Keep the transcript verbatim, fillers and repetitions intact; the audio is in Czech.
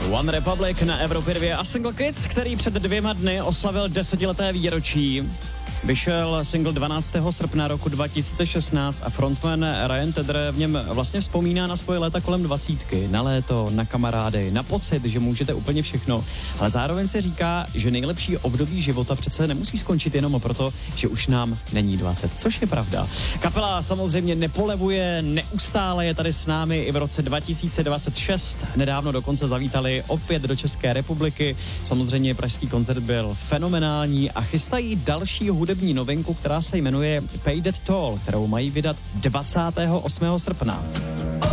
One Republic na Evropě dva a single Kids, který před dvěma dny oslavil desetileté výročí. Vyšel single dvanáctého srpna roku dva tisíce šestnáct a frontman Ryan Tedder v něm vlastně vzpomíná na svoje léta kolem dvacítky, na léto, na kamarády, na pocit, že můžete úplně všechno, ale zároveň se říká, že nejlepší období života přece nemusí skončit jenom proto, že už nám není dvacet, což je pravda. Kapela samozřejmě nepolevuje, neustále je tady s námi i v roce dva tisíce dvacet šest, nedávno dokonce zavítali opět do České republiky, samozřejmě pražský koncert byl fenomenální a chystají další hudební novinku, která se jmenuje Pay That Toll, kterou mají vydat dvacátého osmého srpna.